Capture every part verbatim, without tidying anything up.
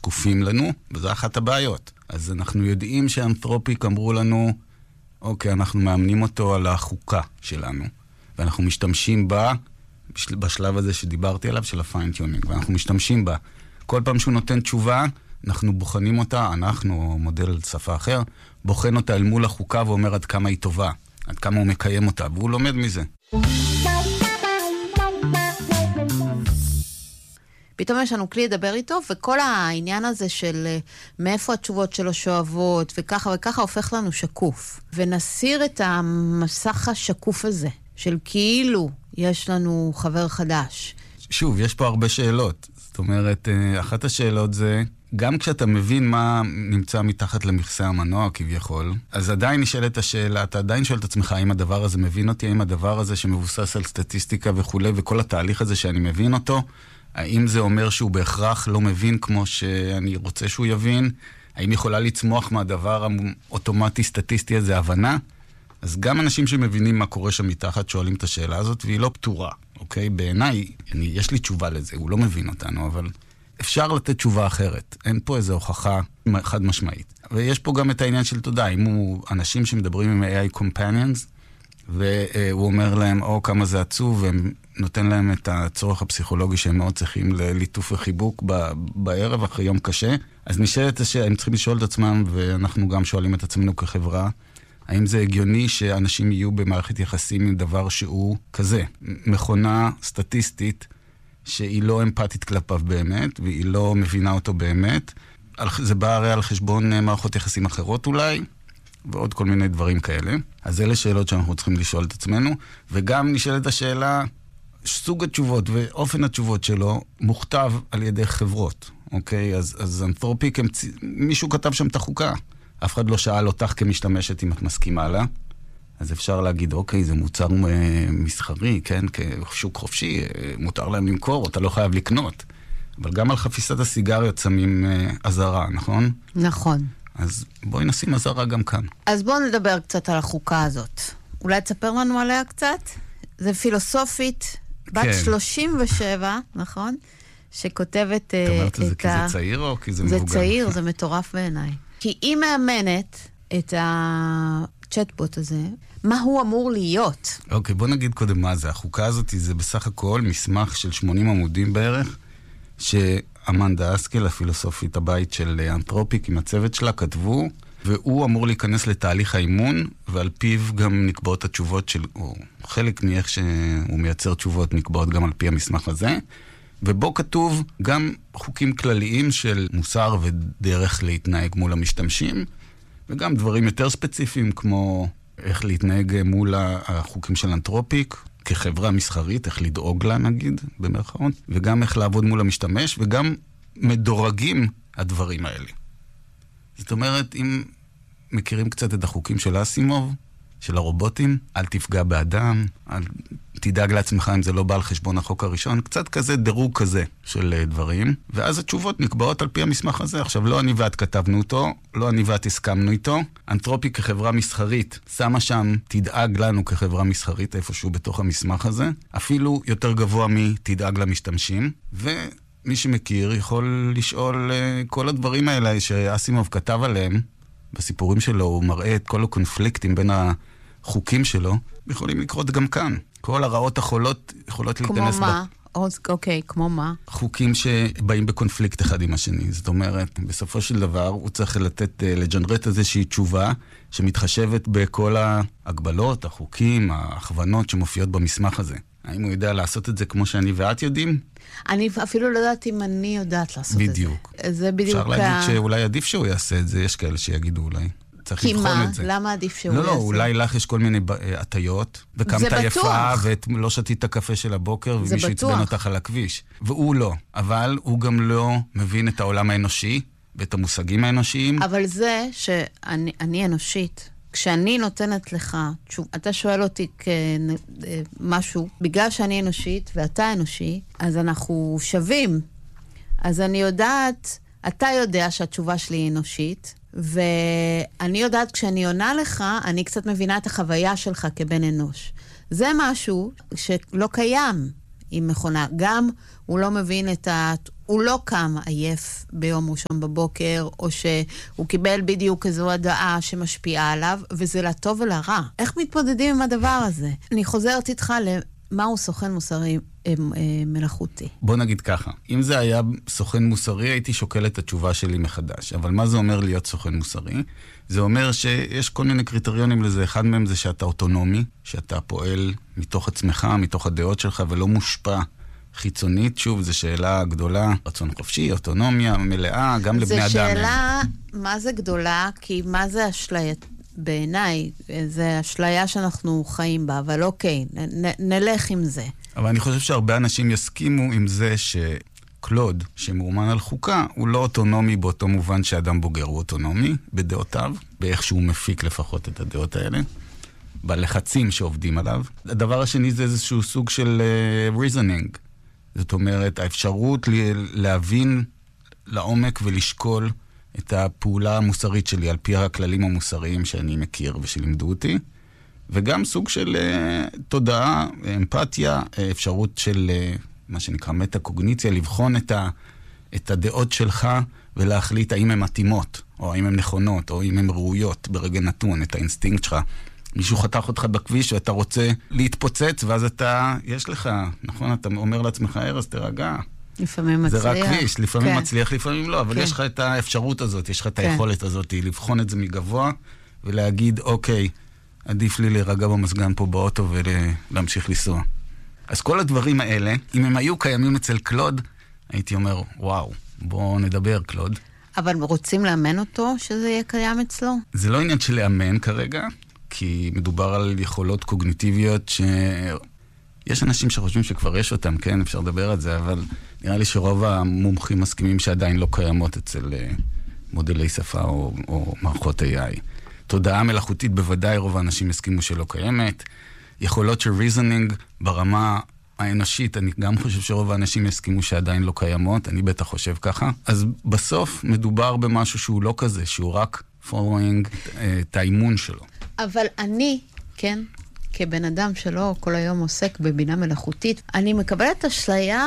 שקופים לנו, וזו אחת הבעיות. אז אנחנו יודעים שאנתרופיק אמרו לנו, אוקיי, אנחנו מאמנים אותו על החוקה שלנו, ואנחנו משתמשים בה, בשלב הזה שדיברתי עליו, של הפיינטיונינג, ואנחנו משתמשים בה. כל פעם שהוא נותן תשובה, אנחנו בוחנים אותה, אנחנו, מודל שפה אחר, בוחן אותה אל מול החוקה ואומר עד כמה היא טובה, עד כמה הוא מקיים אותה, והוא לומד מזה. פתאום יש לנו כלי לדבר איתו, וכל העניין הזה של מאיפה התשובות שלו שואבות, וככה וככה הופך לנו שקוף. ונסיר את המסך השקוף הזה, של כאילו יש לנו חבר חדש. שוב, יש פה הרבה שאלות. זאת אומרת, אחת השאלות זה, גם כשאתה מבין מה נמצא מתחת למכסה המנוע כביכול, אז עדיין נשאלת השאלה, אתה עדיין שואל את עצמך, האם הדבר הזה מבין אותי, האם הדבר הזה שמבוסס על סטטיסטיקה וכו', וכל התהליך הזה שאני מבין אותו, האם זה אומר שהוא בהכרח לא מבין כמו שאני רוצה שהוא יבין? האם יכולה לצמוח מהדבר האוטומטי סטטיסטי הזה הבנה? אז גם אנשים שמבינים מה קורה שם מתחת שואלים את השאלה הזאת, והיא לא פתורה, אוקיי? בעיניי, אני, יש לי תשובה לזה, הוא לא מבין אותנו, אבל אפשר לתת תשובה אחרת. אין פה איזו הוכחה חד משמעית. ויש פה גם את העניין של תודה, אם הוא אנשים שמדברים עם איי איי Companions, והוא אומר להם, או כמה זה עצוב, והם נותן להם את הצורך הפסיכולוגי שהם מאוד צריכים לליטוף וחיבוק ב- בערב אחרי יום קשה. אז נשאלת שהם צריכים לשאול את עצמם, ואנחנו גם שואלים את עצמנו כחברה, האם זה הגיוני שאנשים יהיו במערכת יחסים עם דבר שהוא כזה, מכונה סטטיסטית, שהיא לא אמפתית כלפיו באמת, והיא לא מבינה אותו באמת. זה בא הרי על חשבון מערכות יחסים אחרות אולי, ועוד כל מיני דברים כאלה. אז אלה שאלות שאנחנו צריכים לשאול את עצמנו, וגם נשאלת השאלה, סוג התשובות ואופן התשובות שלו מוכתב על ידי חברות, אוקיי? אז, אז אנתרופיק, מישהו כתב שם את החוקה. אף אחד לא שאל אותך כמשתמשת אם את מסכימה לה. אז אפשר להגיד, אוקיי, זה מוצר מסחרי, כן? כשוק חופשי, מותר להם למכור, אתה לא חייב לקנות. אבל גם על חפיסת הסיגריות שמים עזרה, נכון? נכון. אז בואי נשים עזרה גם כאן. אז בואו נדבר קצת על החוקה הזאת. אולי תספר לנו עליה קצת? זה פילוסופית, בת כן. שלושים ושבע, נכון? שכותבת את ה... אתה אומרת את זה כי זה צעיר או כי זה מבוגר? זה צעיר, זה מטורף בעיניי. כי היא מאמנת את הצ'טבוט הזה, מה הוא אמור להיות? אוקיי, בוא נגיד קודם מה זה. החוקה הזאת זה בסך הכל מסמך של שמונים עמודים בערך, שאמנדה אסקל, הפילוסופית הבית של אנתרופיק עם הצוות שלה, כתבו, והוא אמור להיכנס לתהליך האימון, ועל פיו גם נקבעות התשובות של, או חלק מאיך שהוא מייצר תשובות נקבעות גם על פי המסמך הזה, ובו כתוב גם חוקים כלליים של מוסר ודרך להתנהג מול המשתמשים, וגם דברים יותר ספציפיים כמו איך להתנהג מול החוקים של אנתרופיק, כחברה מסחרית, איך לדאוג לה נגיד, במרכאות, וגם איך לעבוד מול המשתמש, וגם מדורגים הדברים האלה. זאת אומרת, אם מכירים קצת את החוקים של אסימוב, של הרובוטים, אל תפגע באדם, אל תדאג לעצמך אם זה לא בא על חשבון החוק הראשון, קצת כזה דירוג כזה של דברים, ואז התשובות נקבעות על פי המסמך הזה. עכשיו, לא אני ואת כתבנו אותו, לא אני ואת הסכמנו איתו. אנתרופיק כחברה מסחרית שמה שם תדאג לנו כחברה מסחרית איפשהו בתוך המסמך הזה, אפילו יותר גבוה מתדאג למשתמשים, ומי שמכיר יכול לשאול כל הדברים האלה שאסימוב כתב עליהם, בסיפורים שלו הוא מראה את כל הקונפליקטים בין החוקים שלו, יכולים לקרות גם כאן. כל הרעות החולות יכולות להיכנס... כמו מה? אוקיי, כמו מה? חוקים שבאים בקונפליקט אחד עם השני. זאת אומרת, בסופו של דבר הוא צריך לתת, לג'נרט איזושהי תשובה שמתחשבת בכל ההגבלות, החוקים, ההכוונות שמופיעות במסמך הזה. האם הוא יודע לעשות את זה כמו שאני ואת יודעים? אני אפילו לא יודעת אם אני יודעת לעשות בדיוק. את זה. זה בדיוק. אפשר להגיד שאולי עדיף שהוא יעשה את זה, יש כאלה שיגידו אולי. צריך לבחון את זה. כי מה? למה עדיף שהוא לא, יעשה? לא, אולי לך יש כל מיני הטיות, וקמת יפה, ולא שתית את הקפה של הבוקר, ומישהו יצבן אותך על הכביש. והוא לא. אבל הוא גם לא מבין את העולם האנושי, ואת המושגים האנושיים. אבל זה שאני אני אנושית, כשאני נותנת לך, שוב, אתה שואל אותי כמשהו, בגלל שאני אנושית ואתה אנושי, אז אנחנו שווים. אז אני יודעת, אתה יודע שהתשובה שלי היא אנושית, ואני יודעת כשאני עונה לך, אני קצת מבינה את החוויה שלך כבן אנוש. זה משהו שלא קיים עם מכונה. גם הוא לא מבין את ה... הוא לא קם עייף ביום ראשון בבוקר, או שהוא קיבל בדיוק איזו הדעה שמשפיעה עליו, וזה לטוב ולרע. איך מתמודדים עם הדבר הזה? אני חוזרת איתך למהו סוכן מוסרי מלאכותי. בוא נגיד ככה, אם זה היה סוכן מוסרי, הייתי שוקל את התשובה שלי מחדש. אבל מה זה אומר להיות סוכן מוסרי? זה אומר שיש כל מיני קריטריונים לזה. אחד מהם זה שאתה אוטונומי, שאתה פועל מתוך עצמך, מתוך הדעות שלך, ולא מושפע חיצונית. שוב, זו שאלה גדולה, רצון חופשי, אוטונומיה מלאה, גם לבני אדם. זו שאלה, מה זה גדולה? כי מה זה אשליה? בעיניי, זו אשליה שאנחנו חיים בה, אבל אוקיי, נ, נלך עם זה. אבל אני חושב שהרבה אנשים יסכימו עם זה שקלוד, שמאומן על חוקה, הוא לא אוטונומי באותו מובן שאדם בוגר הוא אוטונומי, בדעותיו, באיך שהוא מפיק לפחות את הדעות האלה, בלחצים שעובדים עליו. הדבר השני זה איזשהו סוג של uh, reasoning. זאת אומרת, האפשרות להבין לעומק ולשקול את הפעולה המוסרית שלי על פי הכללים המוסריים שאני מכיר ושלימדו אותי, וגם סוג של uh, תודעה, אמפתיה, אפשרות של uh, מה שנקרא מטה-קוגניציה, לבחון את, ה, את הדעות שלך ולהחליט האם הן מתאימות, או האם הן נכונות, או אם הן ראויות ברגע נתון, את האינסטינקט שלך. מישהו חתך אותך בכביש ואתה רוצה להתפוצץ, ואז אתה, יש לך, נכון, אתה אומר לעצמך, ארז, תרגע. לפעמים מצליח. זה רק כביש, לפעמים כן. מצליח, לפעמים לא, אבל כן. יש לך את האפשרות הזאת, יש לך את כן. היכולת הזאת, לבחון את זה מגבוה, ולהגיד, אוקיי, עדיף לי להירגע במסגן פה באוטו ולהמשיך לנסוע. אז כל הדברים האלה, אם הם היו קיימים אצל קלוד, הייתי אומר, וואו, בואו נדבר, קלוד. אבל רוצים לאמן אותו שזה יהיה קיים אצלו? זה לא עניין של לאמן כרגע, כי מדובר על יכולות קוגניטיביות שיש אנשים שחושבים שכבר יש אותם, כן, אפשר לדבר על זה, אבל נראה לי שרוב המומחים מסכימים שעדיין לא קיימות אצל מודלי שפה או, או מערכות איי איי. תודעה מלאכותית בוודאי רוב האנשים הסכימו שלא קיימת. יכולות של reasoning ברמה האנושית, אני גם חושב שרוב האנשים הסכימו שעדיין לא קיימות, אני בטח חושב ככה. אז בסוף מדובר במשהו שהוא לא כזה, שהוא רק following את האימון שלו. אבל אני, כן, כבן אדם שלא כל היום עוסק בבינה מלאכותית, אני מקבלת אשליה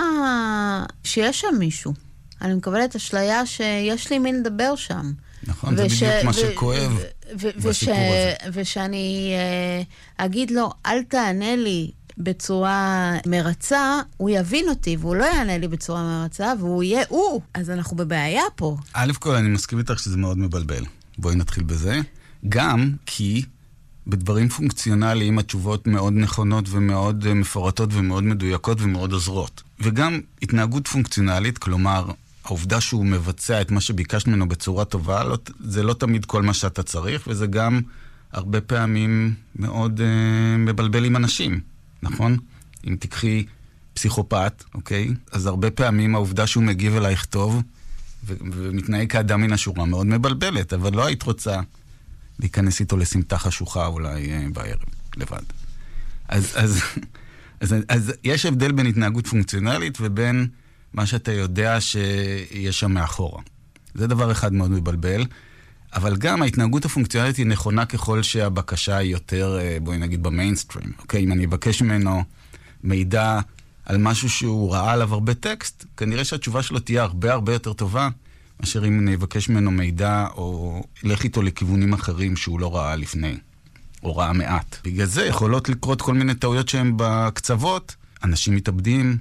שיש שם מישהו. אני מקבלת אשליה שיש לי מי לדבר שם. נכון, זה בדיוק מה שכואב בסיפור הזה. ושאני אגיד לו, אל תענה לי בצורה מרצה, הוא יבין אותי, והוא לא יענה לי בצורה מרצה, והוא יהיה הוא. אז אנחנו בבעיה פה. א' כל, אני מסכים איתך שזה מאוד מבלבל. בואי נתחיל בזה. גם כי בדברים פונקציונליים התשובות מאוד נכונות ומאוד מפורטות ומאוד מדויקות ומאוד עוזרות. וגם התנהגות פונקציונלית, כלומר, העובדה שהוא מבצע את מה שביקשת ממנו בצורה טובה, לא, זה לא תמיד כל מה שאתה צריך, וזה גם הרבה פעמים מאוד uh, מבלבל עם אנשים, נכון? אם תקחי פסיכופת, אוקיי? אז הרבה פעמים העובדה שהוא מגיב אלייך טוב, ו- ומתנהג כאדם מן השורה מאוד מבלבלת, אבל לא היית רוצה להיכנס איתו לסמטה חשוכה אולי uh, בערב, לבד. אז, אז, אז, אז יש הבדל בין התנהגות פונקציונלית ובין מה שאתה יודע שיש שם מאחורה. זה דבר אחד מאוד מבלבל, אבל גם ההתנהגות הפונקציונלית היא נכונה ככל שהבקשה היא יותר, בואי נגיד, במיינסטרים. אוקיי, אם אני אבקש ממנו מידע על משהו שהוא ראה עליו הרבה טקסט, כנראה שהתשובה שלו תהיה הרבה הרבה יותר טובה, מאשר אם אני אבקש ממנו מידע או אלך איתו לכיוונים אחרים שהוא לא ראה לפני, או ראה מעט. בגלל זה יכולות לקרות כל מיני טעויות שהן בקצוות, אנשים מתאבדים,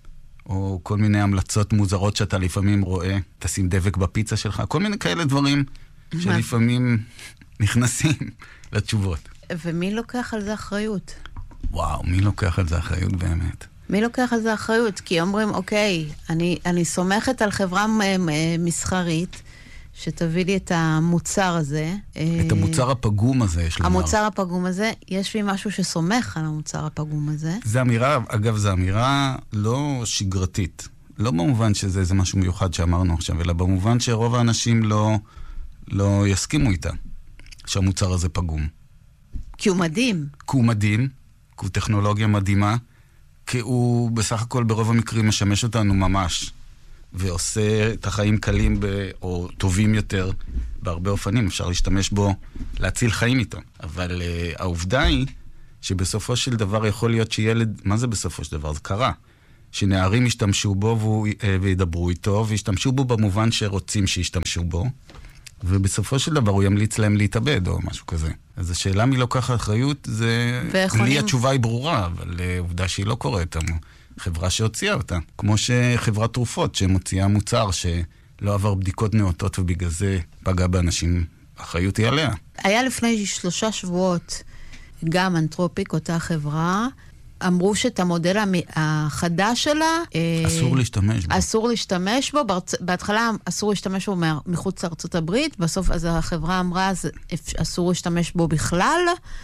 או כל מיני המלצות מוזרות שאתה לפעמים רואה, תשים דבק בפיצה שלך, כל מיני כאלה דברים שלפעמים נכנסים לתשובות. ומי לוקח על זה אחריות? וואו, מי לוקח על זה אחריות באמת? מי לוקח על זה אחריות? כי אומרים, אוקיי, אני, אני סומכת על חברה מסחרית, שתביא לי את המוצר הזה. את המוצר הפגום הזה, יש לומר. המוצר הפגום הזה, יש לי משהו שסומך על המוצר הפגום הזה. זה אמירה, אגב, זו אמירה לא שגרתית. לא במובן שזה איזה משהו מיוחד שאמרנו עכשיו, אלא במובן שרוב האנשים לא, לא יסכימו איתה, שהמוצר הזה פגום. כי הוא מדהים. כי הוא מדהים, כי הוא טכנולוגיה מדהימה, כי הוא בסך הכל ברוב המקרים משמש אותנו ממש. ועושה את החיים קלים ב... או טובים יותר בהרבה אופנים, אפשר להשתמש בו, להציל חיים איתו. אבל uh, העובדה היא שבסופו של דבר יכול להיות שילד, מה זה בסופו של דבר? זה קרה. שנערים ישתמשו בו וידברו איתו, וישתמשו בו במובן שרוצים שישתמשו בו, ובסופו של דבר הוא ימליץ להם להתאבד או משהו כזה. אז השאלה מי לוקח אחריות, זה... לי התשובה היא ברורה, אבל עובדה שהיא לא קורית. חברה שהוציאה אותה. כמו שחברת תרופות שמוציאה מוצר שלא עבר בדיקות נאותות ובגלל זה פגע באנשים, האחריות היא עליה. היה לפני שלושה שבועות גם אנתרופיק, אותה חברה, אמרו שאת המודל החדש שלה... אסור להשתמש בו. אסור להשתמש בו. בהתחלה אסור להשתמש בו מחוץ לארצות הברית, בסוף אז החברה אמרה, אז אסור להשתמש בו בכלל.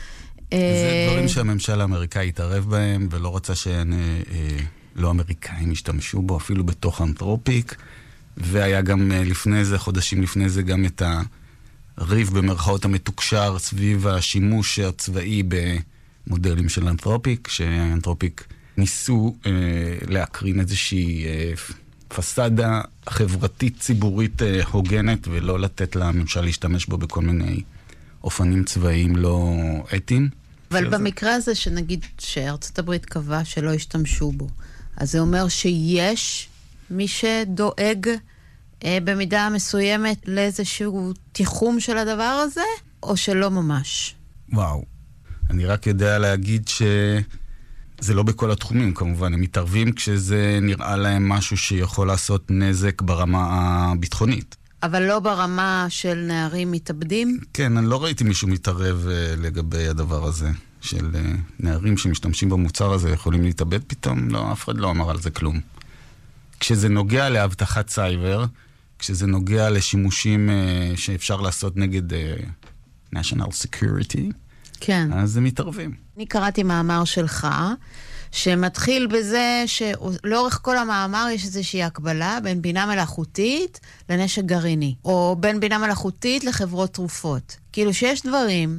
זה דברים שהממשל האמריקאי התערב בהם, ולא רצה שלא אמריקאים ישתמשו בו, אפילו בתוך אנתרופיק. והיה גם לפני זה, חודשים לפני זה, גם את הריב במרכאות המתוקשר סביב השימוש הצבאי ב... מודלים של אנתרופיק, שאנתרופיק ניסו אה, להקרין איזושהי אה, פסדה חברתית ציבורית אה, הוגנת, ולא לתת לממשל להשתמש בו בכל מיני אופנים צבאיים לא אתיים. אבל במקרה הזה שנגיד שארצות הברית קבע שלא ישתמשו בו, אז זה אומר שיש מי שדואג אה, במידה מסוימת לאיזשהו תיחום של הדבר הזה, או שלא ממש? וואו. אני רק יודע להגיד שזה לא בכל התחומים, כמובן. הם מתערבים כשזה נראה להם משהו שיכול לעשות נזק ברמה הביטחונית. אבל לא ברמה של נערים מתאבדים? כן, אני לא ראיתי מישהו מתערב לגבי הדבר הזה, של נערים שמשתמשים במוצר הזה יכולים להתאבד פתאום. לא, אף אחד לא אמר על זה כלום. כשזה נוגע להבטחת סייבר, כשזה נוגע לשימושים שאפשר לעשות נגד national security, כן. אז הם מתערבים. אני קראתי מאמר שלך, שמתחיל בזה שלאורך כל המאמר יש איזושהי הקבלה בין בינה מלאכותית לנשק גרעיני, או בין בינה מלאכותית לחברות תרופות. כאילו שיש דברים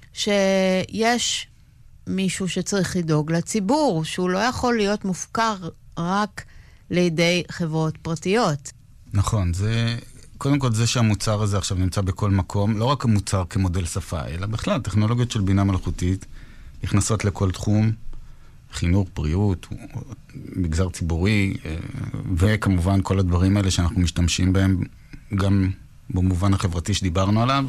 שיש מישהו שצריך לדאוג לציבור, שהוא לא יכול להיות מופקר רק לידי חברות פרטיות. נכון, זה... קודם כל זה שהמוצר הזה עכשיו נמצא בכל מקום, לא רק המוצר כמודל שפה, אלא בכלל, טכנולוגיות של בינה מלאכותית נכנסות לכל תחום, חינוך, בריאות, מגזר ציבורי, וכמובן כל הדברים האלה שאנחנו משתמשים בהם, גם במובן החברתי שדיברנו עליו,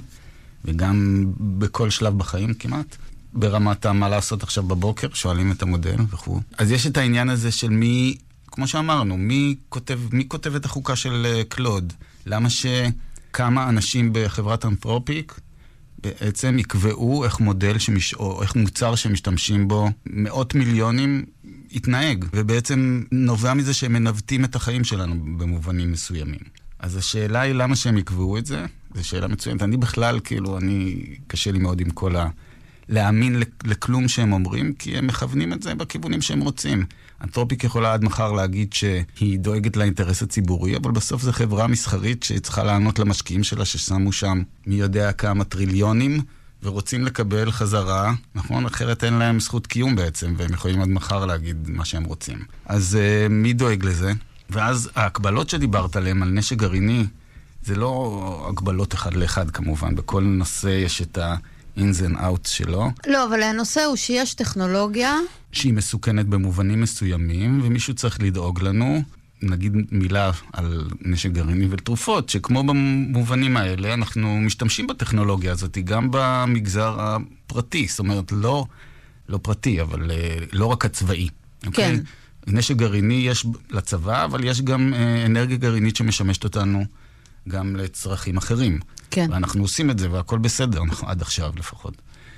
וגם בכל שלב בחיים כמעט, ברמת מה לעשות עכשיו בבוקר, שואלים את המודל וכו'. אז יש את העניין הזה של מי... כמו שאמרנו, מי כותב, מי כותב את החוקה של קלוד? למה שכמה אנשים בחברת אנתרופיק בעצם יקבעו איך מודל שמש... או איך מוצר שמשתמשים בו מאות מיליונים יתנהג, ובעצם נובע מזה שהם מנווטים את החיים שלנו במובנים מסוימים. אז השאלה היא למה שהם יקבעו את זה? זו שאלה מצוינת. אני בכלל, כאילו, אני קשה לי מאוד עם כל ה... להאמין לכלום שהם אומרים, כי הם מכוונים את זה בכיוונים שהם רוצים. אנתרופיק יכולה עד מחר להגיד שהיא דואגת לאינטרס הציבורי, אבל בסוף זו חברה מסחרית שצריכה לענות למשקיעים שלה ששמו שם מי יודע כמה טריליונים, ורוצים לקבל חזרה, נכון? אחרת אין להם זכות קיום בעצם, והם יכולים עד מחר להגיד מה שהם רוצים. אז uh, מי דואג לזה? ואז ההקבלות שדיברת עליהן על נשק גרעיני, זה לא הקבלות אחד לאחד כמובן, בכל נושא יש את ה... ins and outs שלו. לא, אבל הנושא הוא שיש טכנולוגיה שהיא מסוכנת במובנים מסוימים, ומישהו צריך לדאוג לנו, נגיד מילה על נשק גרעיני ולתרופות, שכמו במובנים האלה, אנחנו משתמשים בטכנולוגיה הזאת, גם במגזר הפרטי, זאת אומרת, לא, לא פרטי, אבל לא רק הצבאי. כן. Okay? נשק גרעיני יש לצבא, אבל יש גם אנרגיה גרעינית שמשמשת אותנו גם לצרכים אחרים. כן. ואנחנו עושים את זה, והכל בסדר, עד עכשיו לפחות.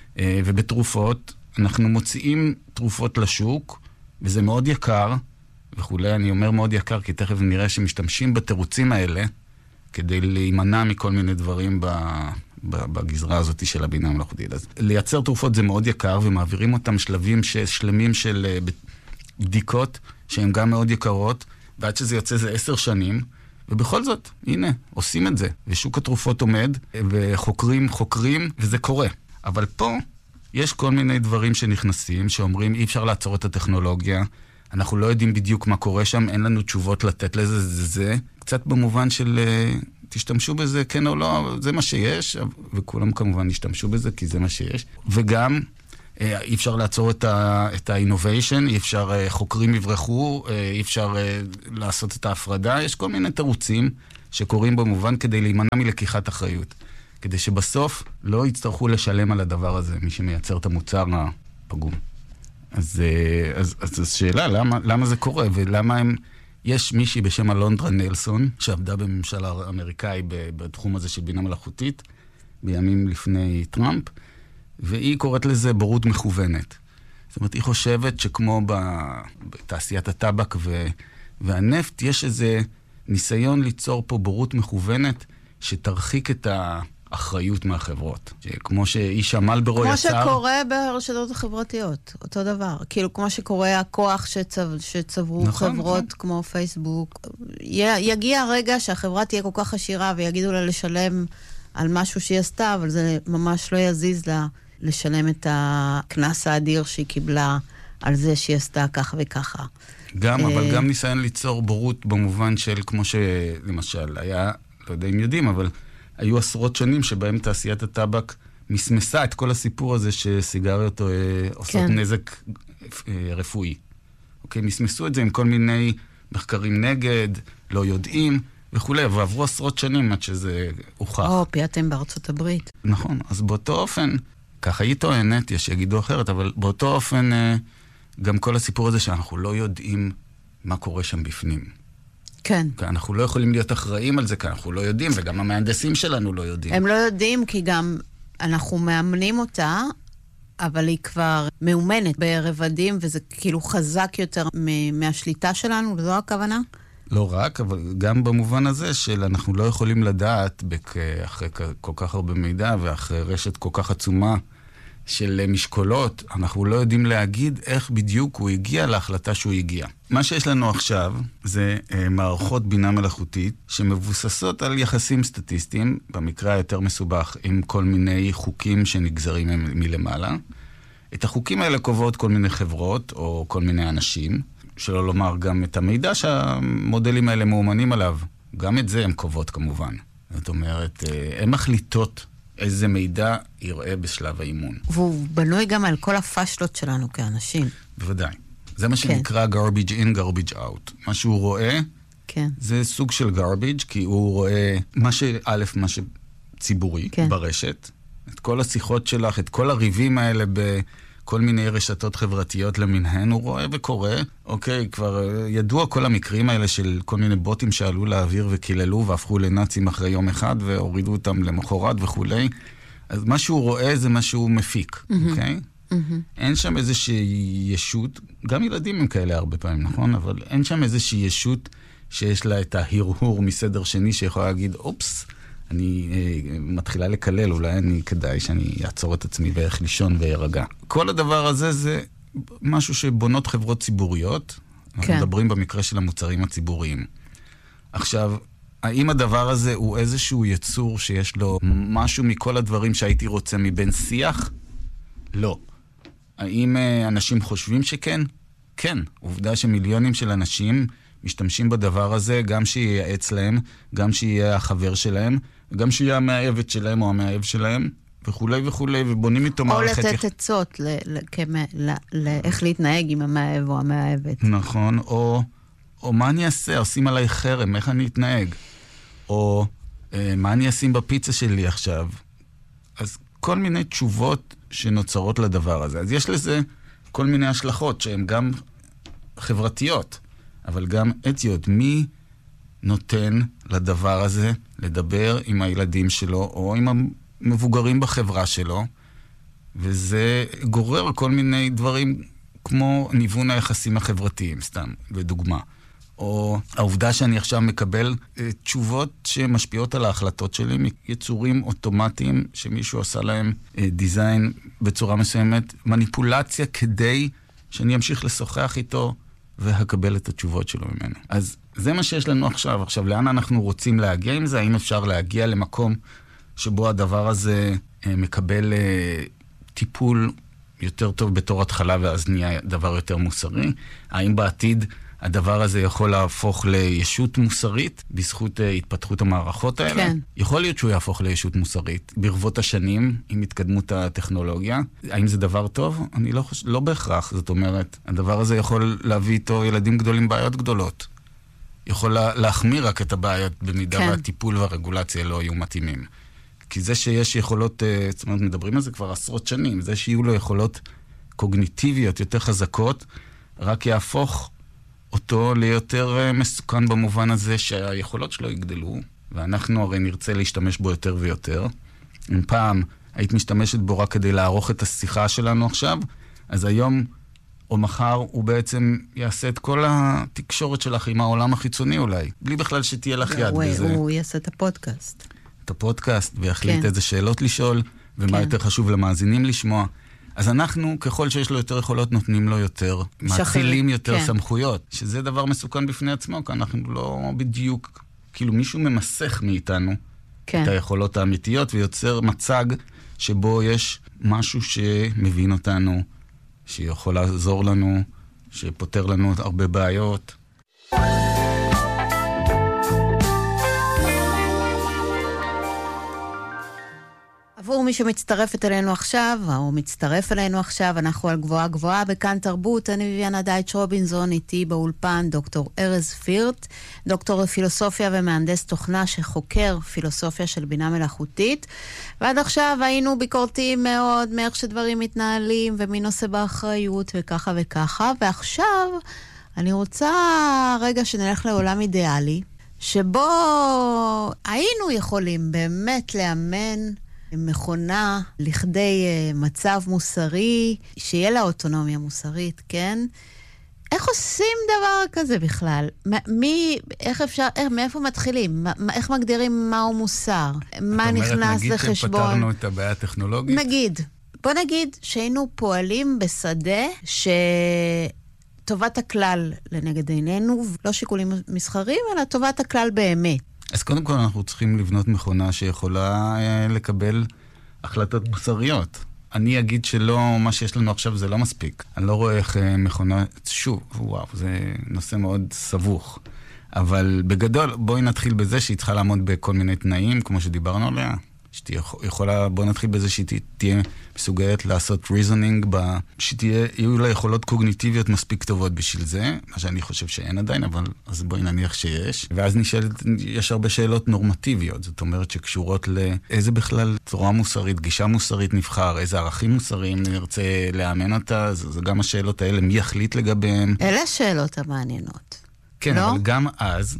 ובתרופות, אנחנו מוציאים תרופות לשוק, וזה מאוד יקר, וכולי, אני אומר מאוד יקר, כי תכף נראה שמשתמשים בתירוצים האלה, כדי להימנע מכל מיני דברים בגזרה הזאת של הבינה המלאכותית. אז לייצר תרופות זה מאוד יקר, ומעבירים אותם שלבים שלמים של בדיקות, שהן גם מאוד יקרות, ועד שזה יוצא זה עשר שנים, ובכל זאת, הנה, עושים את זה. ושוק התרופות עומד, וחוקרים, חוקרים, וזה קורה. אבל פה יש כל מיני דברים שנכנסים, שאומרים, אי אפשר לעצור את הטכנולוגיה, אנחנו לא יודעים בדיוק מה קורה שם, אין לנו תשובות לתת לזה, זה זה. קצת במובן של, תשתמשו בזה, כן או לא, זה מה שיש, וכולם כמובן ישתמשו בזה, כי זה מה שיש. וגם, אי אפשר לעצור את ה-innovation, אי אפשר חוקרים יברחו, אי אפשר לעשות את ההפרדה, יש כל מיני תירוצים שקורים במובן כדי להימנע מלקיחת אחריות. כדי שבסוף לא יצטרכו לשלם על הדבר הזה, מי שמייצר את המוצר הפגום. אז, אז, אז, אז שאלה, למה, למה זה קורה? ולמה הם, יש מישהי בשם אלונדרה נלסון, שעבדה בממשל האמריקאי בתחום הזה של בינה מלאכותית, בימים לפני טראמפ, והיא קוראת לזה בורות מכוונת. זאת אומרת, היא חושבת שכמו בתעשיית הטבק ו, והנפט, יש איזה ניסיון ליצור פה בורות מכוונת, שתרחיק את ה... אחריות מהחברות. כמו שאיש המלברו יצר... כמו שקורה ברשתות החברתיות, אותו דבר. כאילו, כמו שקורה הכוח שצב, שצברו נכון, חברות נכון. כמו פייסבוק. י, יגיע הרגע שהחברה תהיה כל כך עשירה ויגידו לה לשלם על משהו שהיא עשתה, אבל זה ממש לא יזיז לה לשלם את הכנס האדיר שהיא קיבלה על זה שהיא עשתה כך וככה. גם, אבל גם ניסיון ליצור בורות במובן של כמו שלמשל היה, לא יודע אם יודעים, אבל... היו עשרות שנים שבהם תעשיית הטבק מסמסה את כל הסיפור הזה שסיגריות אה, עושות כן. נזק אה, רפואי. אוקיי? מסמסו את זה עם כל מיני מחקרים נגד, לא יודעים וכו'. ועברו עשרות שנים עד שזה הוכח. או, פייתם בארצות הברית. נכון. אז באותו אופן, ככה היא טוענת, יש שיגידו אחרת, אבל באותו אופן אה, גם כל הסיפור הזה שאנחנו לא יודעים מה קורה שם בפנים. כן. כי אנחנו לא יכולים להיות אחראים על זה, כי אנחנו לא יודעים, וגם המהנדסים שלנו לא יודעים. הם לא יודעים, כי גם אנחנו מאמנים אותה, אבל היא כבר מאומנת ברבדים, וזה כאילו חזק יותר מהשליטה שלנו, וזו הכוונה? לא רק, אבל גם במובן הזה של אנחנו לא יכולים לדעת, אחרי כל כך הרבה מידע, ואחרי רשת כל כך עצומה, של משקולות, אנחנו לא יודעים להגיד איך בדיוק הוא הגיע להחלטה שהוא הגיע. מה שיש לנו עכשיו זה אה, מערכות בינה מלאכותית שמבוססות על יחסים סטטיסטיים, במקרה היותר מסובך, עם כל מיני חוקים שנגזרים מ- מלמעלה. את החוקים האלה קובעות כל מיני חברות או כל מיני אנשים, שלא לומר גם את המידע שהמודלים האלה מאומנים עליו. גם את זה הם קובעות כמובן. זאת אומרת, אה, הן מחליטות איזה מידע יראה בשלב האימון. והוא בנוי גם על כל הפשלות שלנו כאנשים. בוודאי. זה מה שנקרא כן. garbage in, garbage out. מה שהוא רואה, כן. זה סוג של garbage, כי הוא רואה מה שא', מה שציבורי כן. ברשת, את כל השיחות שלך, את כל הריבים האלה בכל מיני רשתות חברתיות למיניהן, הוא רואה וקורא. אוקיי, כבר ידוע כל המקרים האלה של כל מיני בוטים שעלו לאוויר וקיללו והפכו לנאצים אחרי יום אחד והורידו אותם למחרת וכו'. אז מה שהוא רואה זה מה שהוא מפיק, mm-hmm. אוקיי? Mm-hmm. אין שם איזושהי ישות, גם ילדים הם כאלה הרבה פעמים, נכון? אבל אין שם איזושהי ישות שיש לה את ההרהור מסדר שני שיכולה להגיד, אופס, אני אה, מתחילה לקלל, אולי אני כדאי שאני אעצור את עצמי ואיך לישון וירגע. כל הדבר הזה זה משהו שבונות חברות ציבוריות, כן. אנחנו מדברים במקרה של המוצרים הציבוריים. עכשיו, האם הדבר הזה הוא איזשהו יצור שיש לו משהו מכל הדברים שהייתי רוצה מבין שיח? לא. האם אנשים חושבים שכן? כן. עובדה שמיליונים של אנשים משתמשים בדבר הזה, גם שייעץ להם, גם שיהיה החבר שלהם, גם שיהיה המאהבת שלהם או המאהב שלהם, וכולי וכולי, ובונים איתו מערכת... או לתת עצות לאיך להתנהג עם המאהב או המאהבת. נכון, או, או מה אני אעשה? עושים עליי חרם, איך אני אתנהג? או מה אני אשים בפיצה שלי עכשיו? אז כל מיני תשובות שנוצרות לדבר הזה. אז יש לזה כל מיני השלכות שהן גם חברתיות, אבל גם אתיות. מי נותן לדבר הזה לדבר עם הילדים שלו או עם המבוגרים בחברה שלו? וזה גורר כל מיני דברים כמו ניוון היחסים החברתיים, סתם, לדוגמה. או העובדה שאני עכשיו מקבל אה, תשובות שמשפיעות על ההחלטות שלי מיצורים אוטומטיים שמישהו עשה להם אה, דיזיין בצורה מסוימת, מניפולציה כדי שאני אמשיך לשוחח איתו והקבל את התשובות שלו ממנו. אז זה מה שיש לנו עכשיו. עכשיו, לאן אנחנו רוצים להגיע עם זה? האם אפשר להגיע למקום שבו הדבר הזה אה, מקבל אה, טיפול יותר טוב בתור התחלה ואז נהיה דבר יותר מוסרי? האם בעתיד הדבר הזה יכול להפוך לישות מוסרית בזכות התפתחות המערכות האלה. כן. יכול להיות שהוא יהפוך לישות מוסרית ברבות השנים עם התקדמות הטכנולוגיה. האם זה דבר טוב? אני לא חושב, לא בהכרח. זאת אומרת, הדבר הזה יכול להביא איתו ילדים גדולים בעיות גדולות. יכול להחמיר רק את הבעיות במידה כן. והטיפול והרגולציה לא יהיו מתאימים. כי זה שיש יכולות, זאת אומרת, מדברים על זה כבר עשרות שנים, זה שיהיו לו יכולות קוגניטיביות יותר חזקות, רק יהפוך אותו ליותר מסוכן במובן הזה שהיכולות שלו יגדלו, ואנחנו הרי נרצה להשתמש בו יותר ויותר. אם פעם היית משתמשת בו רק כדי לערוך את השיחה שלנו עכשיו, אז היום או מחר הוא בעצם יעשה את כל התקשורת שלך עם העולם החיצוני אולי, בלי בכלל שתהיה לך יד בזה. הוא יעשה את הפודקאסט. את הפודקאסט, ויחליט כן. איזה שאלות לשאול, ומה כן. יותר חשוב למאזינים לשמוע. אז אנחנו, ככל שיש לו יותר יכולות, נותנים לו יותר, מאצילים יותר כן. סמכויות, שזה דבר מסוכן בפני עצמו, כי אנחנו לא בדיוק, כאילו מישהו ממסך מאיתנו כן. את היכולות האמיתיות, ויוצר מצג שבו יש משהו שמבין אותנו, שיכול לעזור לנו, שפותר לנו הרבה בעיות. עבור מי שמצטרפת אלינו עכשיו, או מצטרף אלינו עכשיו, אנחנו על גבוהה גבוהה בכאן תרבות. אני ויאנה דייטש רובינזון, איתי באולפן דוקטור ארז פירט, דוקטור לפילוסופיה ומהנדס תוכנה שחוקר פילוסופיה של בינה מלאכותית. ועד עכשיו היינו ביקורתיים מאוד מאיך שדברים מתנהלים ומי נושא באחריות וככה וככה. ועכשיו אני רוצה רגע שנלך לעולם אידיאלי, שבו היינו יכולים באמת לאמן מכונה לכדי uh, מצב מוסרי, שיהיה לה אוטונומיה מוסרית, כן? איך עושים דבר כזה בכלל? מי, איך אפשר, איך, מאיפה מתחילים? מה, איך מגדירים מהו מוסר? מה נכנס לחשבון? נגיד שפתרנו את הבעיה הטכנולוגית? נגיד. בוא נגיד שהיינו פועלים בשדה שטובת הכלל לנגד עינינו, לא שיקולים מסחרים, אלא טובת הכלל באמת. אז קודם כל אנחנו צריכים לבנות מכונה שיכולה אה, לקבל החלטות מוסריות. אני אגיד שלא, מה שיש לנו עכשיו זה לא מספיק. אני לא רואה איך אה, מכונה, שוב, וואו, זה נושא מאוד סבוך. אבל בגדול, בואי נתחיל בזה שהיא צריכה לעמוד בכל מיני תנאים, כמו שדיברנו עליה. שתהיה יכולה, בואי נתחיל בזה שהיא תהיה מסוגלת לעשות reasoning, שיהיו לה יכולות קוגניטיביות מספיק טובות בשביל זה, מה שאני חושב שאין עדיין, אבל אז בואי נניח שיש. ואז נשאלת, יש הרבה שאלות נורמטיביות, זאת אומרת שקשורות לאיזה בכלל צורה מוסרית, גישה מוסרית נבחר, איזה ערכים מוסריים נרצה לאמן אותה, זה, זה גם השאלות האלה, מי יחליט לגביהם. אלה השאלות המעניינות. כן, לא? אבל גם אז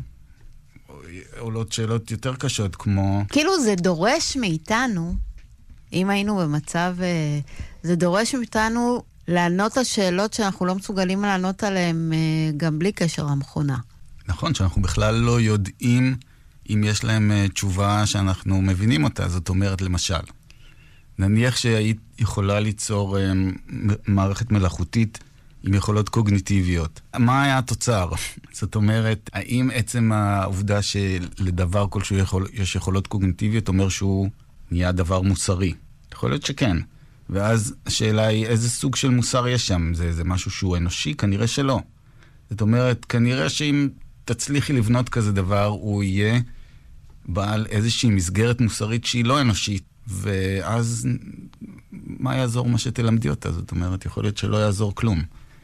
עולות שאלות יותר קשות, כמו... כאילו זה דורש מאיתנו, אם היינו במצב, זה דורש מאיתנו לענות על שאלות שאנחנו לא מסוגלים לענות עליהן גם בלי קשר למכונה. נכון, שאנחנו בכלל לא יודעים אם יש להם תשובה שאנחנו מבינים אותה. זאת אומרת, למשל, נניח שהיית יכולה ליצור מערכת מלאכותית עם יכולות קוגניטיביות. מה היה התוצר? זאת אומרת, האם עצם העובדה שלדבר כלשהו יכול, יש יכולות קוגניטיביות אומר שהוא נהיה דבר מוסרי? יכול להיות שכן. ואז השאלה היא, איזה סוג של מוסר יש שם? זה, זה משהו שהוא אנושי? כנראה שלא. זאת אומרת, כנראה שאם תצליחי לבנות כזה דבר, הוא יהיה בעל איזושהי מסגרת מוסרית שהיא לא אנושית. ואז מה יעזור מה שתלמדי אותה? זאת אומרת, יכול להיות שלא יעזור כלום.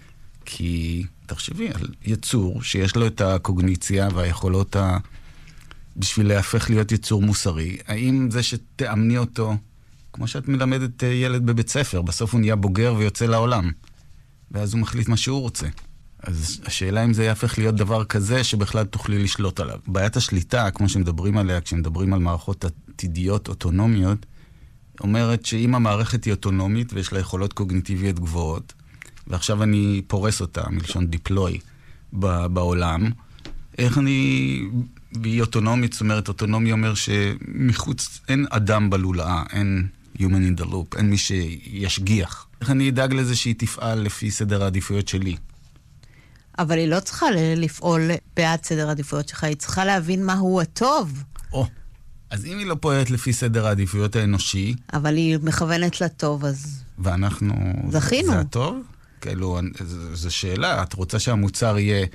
כי תחשבי על יצור שיש לו את הקוגניציה והיכולות ה... בשביל להפך להיות יצור מוסרי. האם זה שתאמני אותו, כמו שאת מלמדת ילד בבית ספר, בסוף הוא נהיה בוגר ויוצא לעולם, ואז הוא מחליט מה שהוא רוצה. אז השאלה אם זה יהפך להיות דבר כזה שבכלל תוכלי לשלוט עליו. בעיית השליטה, כמו שמדברים עליה, כשמדברים על מערכות עתידיות אוטונומיות, אומרת שאם המערכת היא אוטונומית ויש לה יכולות קוגניטיביות גבוהות, ועכשיו אני פורס אותה, מלשון דיפלוי, בעולם, איך אני... והיא אוטונומית, זאת אומרת, אוטונומי אומר שמחוץ, אין אדם בלולאה, אין human in the loop, אין מי שישגיח. איך אני אדאג לזה שהיא תפעל לפי סדר העדיפויות שלי? אבל היא לא צריכה לפעול בעד סדר העדיפויות שלך, היא צריכה להבין מהו הטוב. או, אז אם היא לא פועלת לפי סדר העדיפויות האנושי... אבל היא מכוונת לטוב, אז... ואנחנו... זכינו. זה הטוב? כאילו, זו שאלה, את רוצה שהמוצר יהיה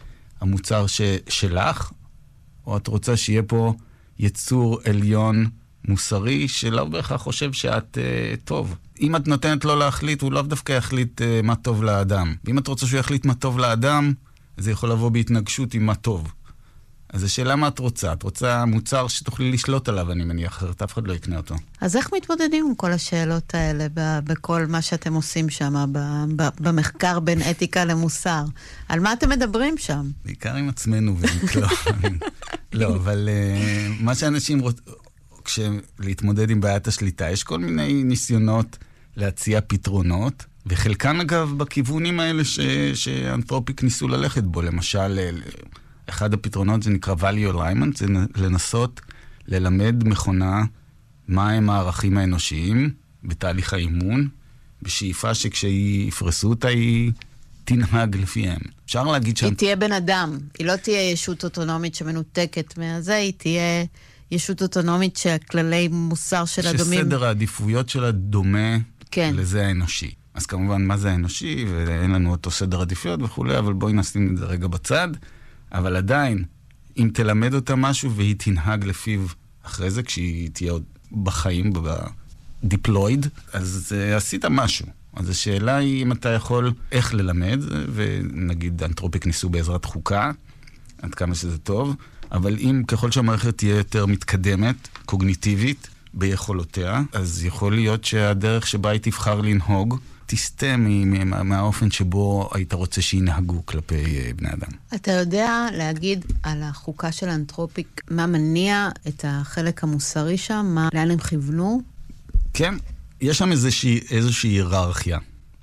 המוצר ש, שלך, או את רוצה שיהיה פה יצור עליון מוסרי, שלא בהכרח חושב שאת uh, טוב. אם את נותנת לו להחליט, הוא לא דווקא יחליט uh, מה טוב לאדם. ואם את רוצה שהוא יחליט מה טוב לאדם, זה יכול לבוא בהתנגשות עם מה טוב. אז השאלה מה את רוצה? את רוצה מוצר שתוכלי לשלוט עליו, אני מניח, אחרת אף אחד לא יקנה אותו. אז איך מתמודדים עם כל השאלות האלה, ב- בכל מה שאתם עושים שם, ב- ב- במחקר בין אתיקה למוסר? על מה אתם מדברים שם? בעיקר עם עצמנו ועם כלום. לא, אבל uh, מה שאנשים רוצים, כשלהתמודד עם בעיית השליטה, יש כל מיני ניסיונות להציע פתרונות, וחלקן אגב בכיוונים האלה ש- שאנתרופיק ניסו ללכת בו, למשל... אחד הפתרונות זה נקרא value alignment, זה לנסות ללמד מכונה מהם הערכים האנושיים בתהליך האימון, בשאיפה שכשהיא יפרסו אותה היא תנהג לפיהם. אפשר להגיד היא תהיה בן אדם, היא לא תהיה ישות אוטונומית שמנותקת מהזה, היא תהיה ישות אוטונומית שהכללי מוסר שלה דומים. שסדר העדיפויות שלה דומה כן. לזה האנושי. אז כמובן מה זה האנושי, ואין לנו אותו סדר עדיפויות וכו', אבל בואי נשים את זה רגע בצד. אבל עדיין, אם תלמד אותה משהו והיא תנהג לפיו אחרי זה, כשהיא תהיה עוד בחיים, ב-deployed, אז uh, עשית משהו. אז השאלה היא אם אתה יכול איך ללמד, ונגיד אנתרופיק ניסו בעזרת חוקה, עד כמה שזה טוב, אבל אם ככל שהמערכת תהיה יותר מתקדמת, קוגניטיבית, ביכולותיה, אז יכול להיות שהדרך שבה היא תבחר לנהוג, תסתה מהאופן שבו היית רוצה שינהגו כלפי בני אדם. אתה יודע להגיד על החוקה של אנתרופיק, מה מניע את החלק המוסרי שם? מה, לאן הם כיוונו? כן, יש שם איזושהי, איזושהי היררכיה,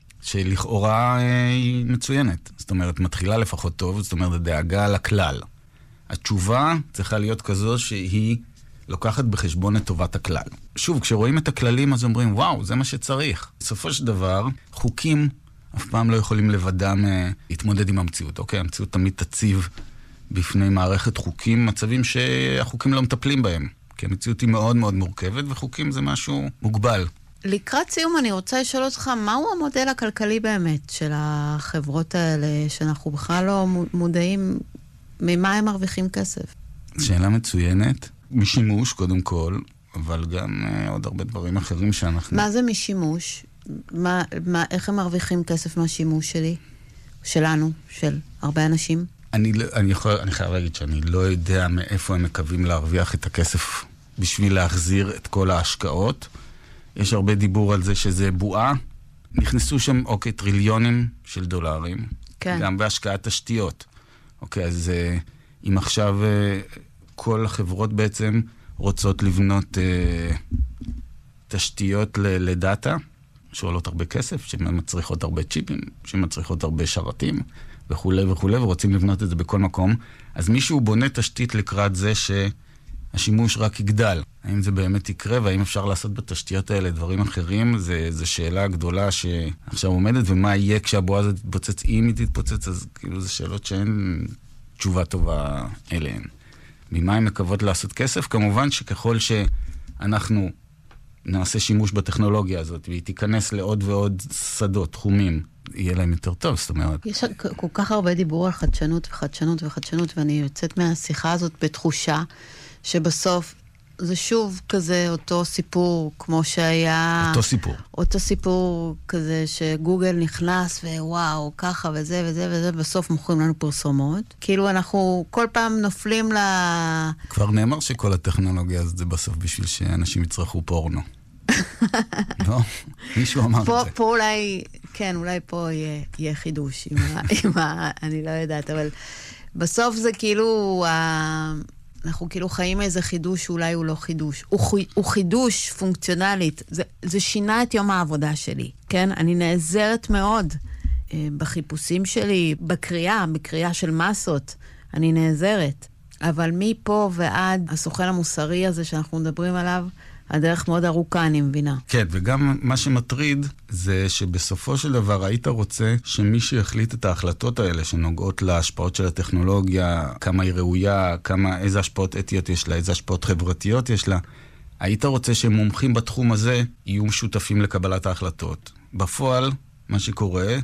שלכאורה היא מצוינת. זאת אומרת, מתחילה לפחות טוב, זאת אומרת, הדאגה לכלל. התשובה צריכה להיות כזו שהיא לוקחת בחשבון את טובת הכלל. שוב, כשרואים את הכללים אז אומרים, וואו, זה מה שצריך. בסופו של דבר, חוקים אף פעם לא יכולים לבדם להתמודד עם המציאות. אוקיי, המציאות תמיד תציב בפני מערכת חוקים, מצבים שהחוקים לא מטפלים בהם. כי המציאות היא מאוד מאוד מורכבת, וחוקים זה משהו מוגבל. לקראת סיום אני רוצה לשאול אותך, מהו המודל הכלכלי באמת של החברות האלה, שאנחנו בכלל לא מודעים ממה הם מרוויחים כסף? שאלה מצוינת. משימוש, קודם כל, אבל גם uh, עוד הרבה דברים אחרים שאנחנו... מה זה משימוש? מה, מה, איך הם מרוויחים כסף מהשימוש שלי? שלנו, של הרבה אנשים? אני, אני, יכול, אני חייב להגיד שאני לא יודע מאיפה הם מקווים להרוויח את הכסף בשביל להחזיר את כל ההשקעות. יש הרבה דיבור על זה שזה בועה. נכנסו שם, אוקיי, טריליונים של דולרים. כן. גם בהשקעת תשתיות. אוקיי, אז uh, אם עכשיו... Uh, כל החברות בעצם רוצות לבנות אה, תשתיות ל- לדאטה, שעולות הרבה כסף, שמצריכות הרבה צ'יפים, שמצריכות הרבה שרתים, וכו' וכו', ורוצים לבנות את זה בכל מקום. אז מישהו בונה תשתית לקראת זה שהשימוש רק יגדל. האם זה באמת יקרה, והאם אפשר לעשות בתשתיות האלה דברים אחרים, זה, זה שאלה גדולה שעכשיו עומדת, ומה יהיה כשהבועה הזאת תתפוצץ, אם היא תתפוצץ, אז כאילו זה שאלות שאין תשובה טובה אליהן. ממה הן מקוות לעשות כסף? כמובן שככל שאנחנו נעשה שימוש בטכנולוגיה הזאת, והיא תיכנס לעוד ועוד שדות, תחומים, יהיה להם יותר טוב, זאת אומרת. יש כל כך הרבה דיבור על חדשנות וחדשנות וחדשנות, ואני יוצאת מהשיחה הזאת בתחושה שבסוף זה שוב כזה אותו סיפור, כמו שהיה... אותו סיפור. אותו סיפור כזה שגוגל נכנס ווואו, ככה וזה וזה וזה, בסוף מוכרים לנו פרסומות. כאילו אנחנו כל פעם נופלים ל... כבר נאמר שכל הטכנולוגיה הזאת זה בסוף בשביל שאנשים יצרכו פורנו. לא? מישהו אמר פה, את זה. פה אולי, כן, אולי פה יהיה, יהיה חידוש עם ה, עם ה... אני לא יודעת, אבל בסוף זה כאילו... ה... אנחנו כאילו חיים איזה חידוש שאולי הוא לא חידוש. הוא, הוא חידוש פונקציונלית. זה, זה שינה את יום העבודה שלי, כן? אני נעזרת מאוד אה, בחיפושים שלי, בקריאה, בקריאה של מסות. אני נעזרת. אבל מפה ועד הסוכן המוסרי הזה שאנחנו מדברים עליו, הדרך מאוד ארוכה, אני מבינה. כן, וגם מה שמטריד זה שבסופו של דבר היית רוצה שמי שיחליט את ההחלטות האלה שנוגעות להשפעות של הטכנולוגיה, כמה היא ראויה, כמה, איזה השפעות אתיות יש לה, איזה השפעות חברתיות יש לה, היית רוצה שמומחים בתחום הזה יהיו שותפים לקבלת ההחלטות. בפועל, מה שקורה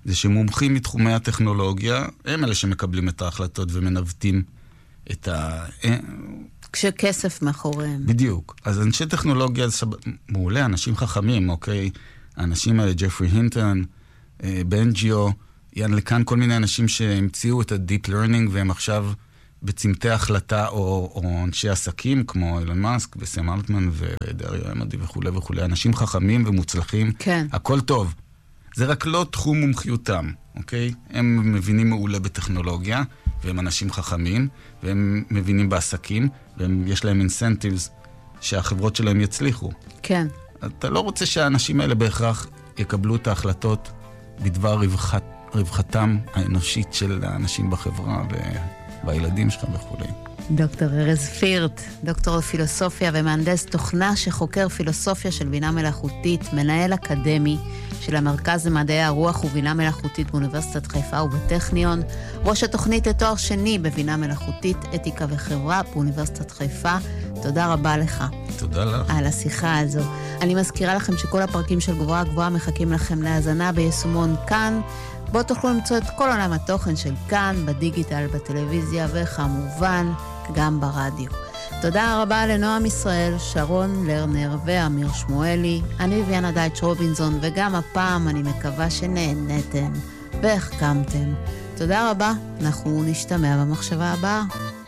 זה שמומחים מתחומי הטכנולוגיה, הם אלה שמקבלים את ההחלטות ומנווטים את ה... כשכסף מאחוריהם. בדיוק. אז אנשי טכנולוגיה זה מעולה, אנשים חכמים, אוקיי? האנשים האלה, ג'פרי הינטון, בנג'יו, יען לכאן כל מיני אנשים שהמציאו את ה-Deep Learning, והם עכשיו בצמתי החלטה, או, או אנשי עסקים, כמו אילון מאסק וסם אלטמן ודריה אמדי וכו' וכו'. אנשים חכמים ומוצלחים. כן. הכל טוב. זה רק לא תחום מומחיותם, אוקיי? הם מבינים מעולה בטכנולוגיה, והם אנשים חכמים, והם מבינים בעסקים, ויש להם אינסנטיבס שהחברות שלהם יצליחו. כן. אתה לא רוצה שהאנשים האלה בהכרח יקבלו את ההחלטות בדבר רווחת, רווחתם האנושית של האנשים בחברה והילדים שלך וכו'. דוקטור ארז פירט, דוקטור לפילוסופיה ומהנדס תוכנה שחוקר פילוסופיה של בינה מלאכותית, מנהל אקדמי של המרכז למדעי הרוח ובינה מלאכותית באוניברסיטת חיפה ובטכניון, ראש התוכנית לתואר שני בבינה מלאכותית, אתיקה וחברה באוניברסיטת חיפה. תודה רבה לך. תודה לך. על השיחה הזו. אני מזכירה לכם שכל הפרקים של גבוהה גבוהה מחכים לכם להאזנה ביישומון כאן, בו תוכלו למצוא את כל עולם התוכן של כאן, בדיגיטל, בטלוויזיה וכמובן גם ברדיו. תודה רבה לנועם ישראל, שרון לרנר ואמיר שמואלי. אני ויאנה דייטש רובינזון, וגם הפעם אני מקווה שנהנתם והחכמתם. תודה רבה, אנחנו נשתמע במחשבה הבאה.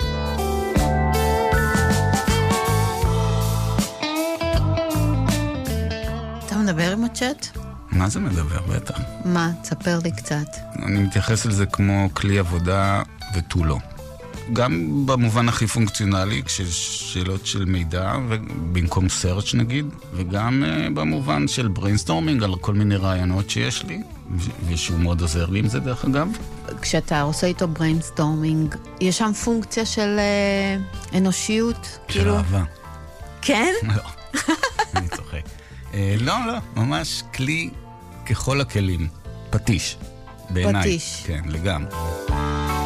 אתה מדבר עם הצ'אט? מה זה מדבר? בטח. מה? תספר לי קצת. אני מתייחס לזה כמו כלי עבודה ותו לא. גם במובן הכי פונקציונלי, כששאלות של מידע, במקום search נגיד, וגם uh, במובן של brainstorming על כל מיני רעיונות שיש לי, ושהוא מאוד עוזר לי עם זה דרך אגב. כשאתה עושה איתו brainstorming, יש שם פונקציה של uh, אנושיות? של כאילו... אהבה. כן? לא, אני צוחק. Uh, לא, לא, ממש כלי ככל הכלים. פטיש. בעיניי. פטיש. כן, לגמרי.